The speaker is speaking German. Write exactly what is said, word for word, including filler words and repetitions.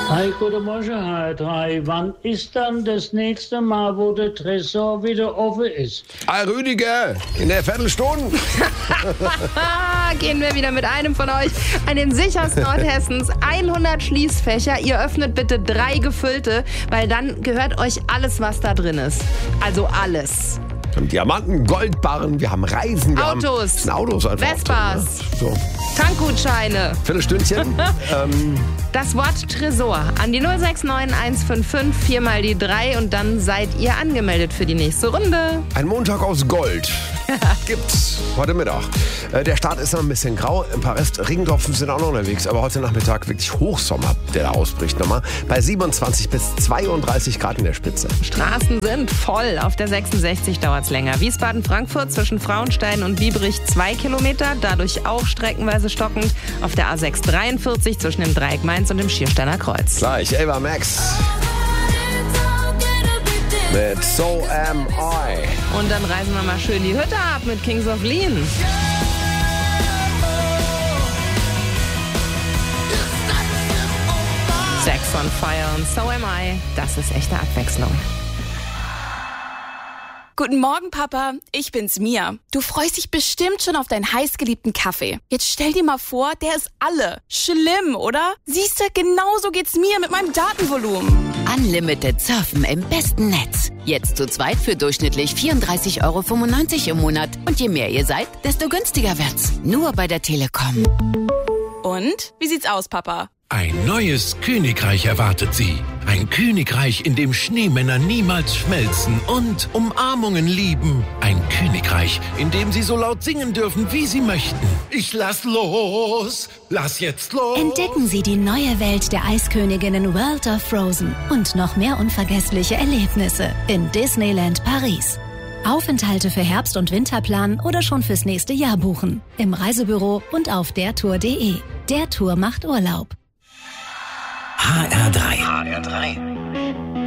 Hi, guten Morgen, Herr drei. Wann ist dann das nächste Mal, wo der Tresor wieder offen ist? Ah, Rüdiger, in der Viertelstunde. Gehen wir wieder mit einem von euch an den sichersten Ort Hessens. hundert Schließfächer. Ihr öffnet bitte drei gefüllte, weil dann gehört euch alles, was da drin ist. Also alles. Wir haben Diamanten, Goldbarren, wir haben Reisen, wir Autos, haben Autos einfach Vespas, drin, ne? So. Tankgutscheine. Viertelstündchen. ähm, Das Wort Tresor an die null sechs neun eins fünf fünf, viermal die drei und dann seid ihr angemeldet für die nächste Runde. Ein Montag aus Gold gibt's heute Mittag. Äh, der Start ist noch ein bisschen grau. Ein paar Rest-Regentropfen sind auch noch unterwegs, aber heute Nachmittag wirklich Hochsommer, der da ausbricht nochmal. Bei siebenundzwanzig bis zweiunddreißig Grad in der Spitze. Straßen sind voll. Auf der sechsundsechzig dauert's länger. Wiesbaden-Frankfurt zwischen Frauenstein und Biebrich zwei Kilometer, dadurch auch streckenweise stockend. Auf der A sechs dreiundvierzig zwischen dem Dreieck Mainz und dem Schiersteiner Kreuz. Gleich Ava Max mit So Am I. Und dann reisen wir mal schön die Hütte ab mit Kings of Leon. Sex on Fire und So Am I. Das ist echte Abwechslung. Guten Morgen, Papa. Ich bin's, Mia. Du freust dich bestimmt schon auf deinen heißgeliebten Kaffee. Jetzt stell dir mal vor, der ist alle. Schlimm, oder? Siehste, genauso geht's mir mit meinem Datenvolumen. Unlimited Surfen im besten Netz. Jetzt zu zweit für durchschnittlich vierunddreißig Euro fünfundneunzig im Monat. Und je mehr ihr seid, desto günstiger wird's. Nur bei der Telekom. Und? Wie sieht's aus, Papa? Ein neues Königreich erwartet Sie. Ein Königreich, in dem Schneemänner niemals schmelzen und Umarmungen lieben. Ein Königreich, in dem Sie so laut singen dürfen, wie Sie möchten. Ich lass los, lass jetzt los. Entdecken Sie die neue Welt der Eisköniginnen World of Frozen und noch mehr unvergessliche Erlebnisse in Disneyland Paris. Aufenthalte für Herbst- und Winterplan oder schon fürs nächste Jahr buchen. Im Reisebüro und auf der Tour punkt de. Der Tour macht Urlaub. H R drei. H R drei.